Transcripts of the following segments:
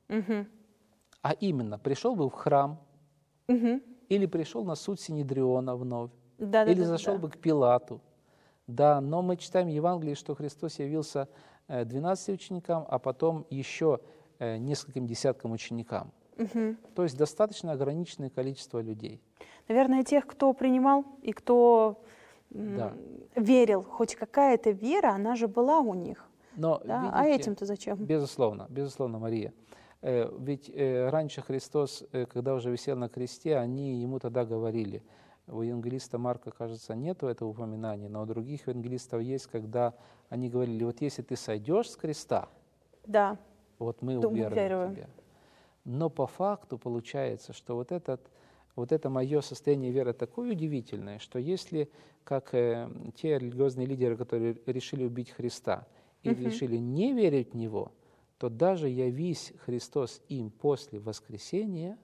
Мгм. А именно, пришел бы в храм, Мгм. или пришел на суд Синедриона вновь, или Да-да-да-да-да. зашел бы к Пилату. Да, но мы читаем в Евангелии, что Христос явился 12 ученикам, а потом еще нескольким десяткам ученикам. Мгм. То есть достаточно ограниченное количество людей. Наверное, тех, кто принимал и кто Да. верил, хоть какая-то вера, она же была у них. Но Да? А видите, этим-то зачем? безусловно, Мария. Ведь раньше Христос, когда уже висел на кресте, они ему тогда говорили. У евангелиста Марка, кажется, нету этого упоминания, но у других евангелистов есть, когда они говорили, вот если ты сойдешь с креста, Да, вот мы думаю, уверуем в верую. тебя. Но по факту получается, что вот это мое состояние веры такое удивительное, что если, как те религиозные лидеры, которые решили убить Христа и Мгм. решили не верить в Него, то даже явись Христос им после воскресения,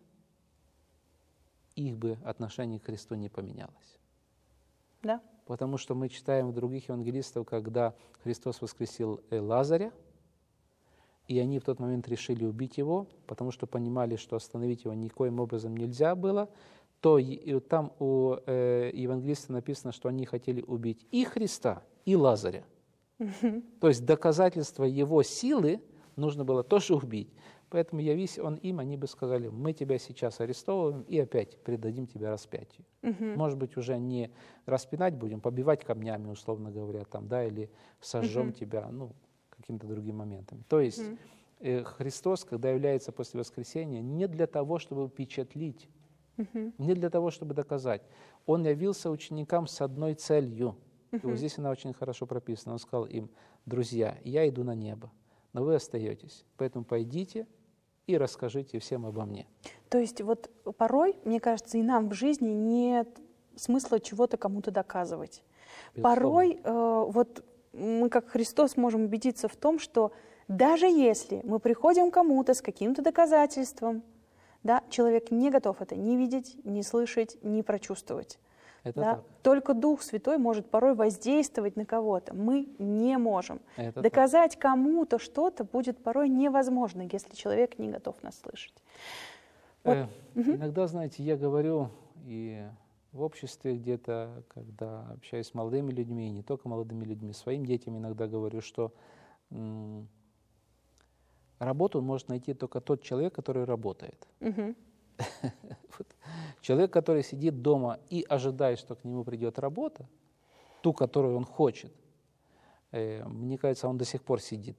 их бы отношение к Христу не поменялось. Да. Потому что мы читаем у других евангелистов, когда Христос воскресил Лазаря, и они в тот момент решили убить его, потому что понимали, что остановить его никоим образом нельзя было, то и там у евангелиста написано, что они хотели убить и Христа, и Лазаря. То есть доказательство его силы нужно было тоже убить. Поэтому явись он им, они бы сказали, мы тебя сейчас арестовываем и опять предадим тебя распятию. Может быть, уже не распинать будем, побивать камнями, условно говоря, там, да, или сожжем тебя, какими-то другими моментами. То есть Христос, когда является после воскресения, не для того, чтобы впечатлить, не для того, чтобы доказать. Он явился ученикам с одной целью. И вот здесь она очень хорошо прописана. Он сказал им, друзья, я иду на небо, но вы остаетесь, поэтому пойдите и расскажите всем обо мне. То есть вот порой, мне кажется, и нам в жизни нет смысла чего-то кому-то доказывать. Безусловно. Порой вот мы, как Христос, можем убедиться в том, что даже если мы приходим к кому-то с каким-то доказательством, да, человек не готов это ни видеть, ни слышать, ни прочувствовать. Это Да? так. Только Дух Святой может порой воздействовать на кого-то. Мы не можем. Это Доказать кому-то что-то будет порой невозможно, если человек не готов нас слышать. Вот. Иногда, знаете, я говорю и в обществе где-то, когда общаюсь с молодыми людьми, и не только молодыми людьми, своим детям иногда говорю, что работу может найти только тот человек, который работает. Человек, который сидит дома и ожидает, что к нему придет работа, ту, которую он хочет, мне кажется, он до сих пор сидит.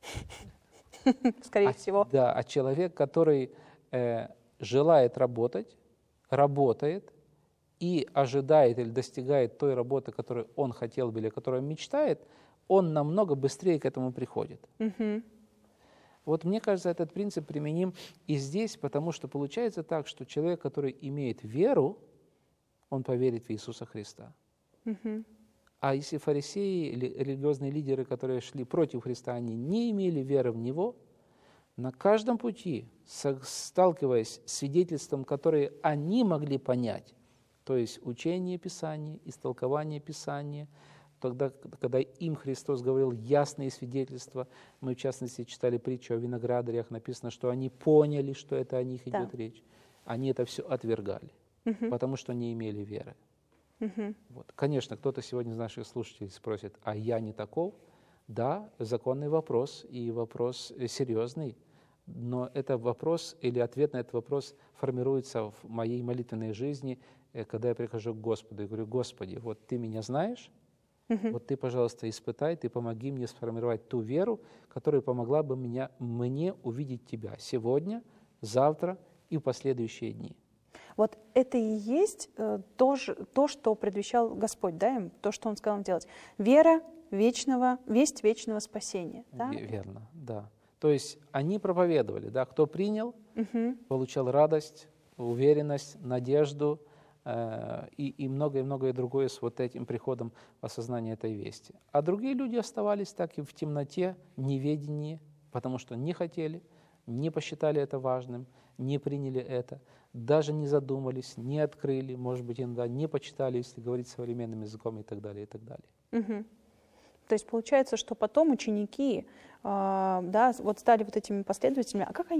Скорее всего. Да, а человек, который желает работать, работает и ожидает или достигает той работы, которую он хотел бы или о которой он мечтает, он намного быстрее к этому приходит. Вот мне кажется, этот принцип применим и здесь, потому что получается так, что человек, который имеет веру, он поверит в Иисуса Христа. А если фарисеи или религиозные лидеры, которые шли против Христа, они не имели веры в Него, на каждом пути, сталкиваясь с свидетельством, которое они могли понять, то есть учение Писания, истолкование Писания, тогда, когда им Христос говорил ясные свидетельства, мы, в частности, читали притчу о виноградарях, написано, что они поняли, что это о них идет речь. Они это все отвергали, потому что не имели веры. Вот. Конечно, кто-то сегодня из наших слушателей спросит, а я не таков? Да, законный вопрос, и вопрос серьезный, но это вопрос или ответ на этот вопрос формируется в моей молитвенной жизни, когда я прихожу к Господу и говорю, Господи, вот Ты меня знаешь, вот Ты, пожалуйста, испытай, Ты помоги мне сформировать ту веру, которая помогла бы мне увидеть Тебя сегодня, завтра и в последующие дни. Вот это и есть то, что предвещал Господь, да, им, то, что Он сказал им делать. Вера вечного, весть вечного спасения. Да? Верно, да. То есть они проповедовали, да, кто принял, получал радость, уверенность, надежду и многое-многое другое с вот этим приходом в осознание этой вести. А другие люди оставались так и в темноте, неведении, потому что не хотели, не посчитали это важным, не приняли это, даже не задумались, не открыли, может быть, иногда не почитали, если говорить современным языком и так далее, и так далее. То есть получается, что потом ученики, да, вот стали вот этими последователями, а как они